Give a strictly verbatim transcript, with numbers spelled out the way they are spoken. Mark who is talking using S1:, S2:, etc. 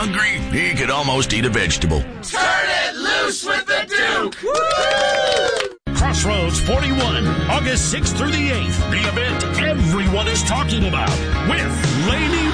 S1: hungry, he could almost eat a vegetable.
S2: Turn it loose with the Duke! Woo!
S3: Crossroads forty-one, August sixth through the eighth. The event everyone is talking about with Lady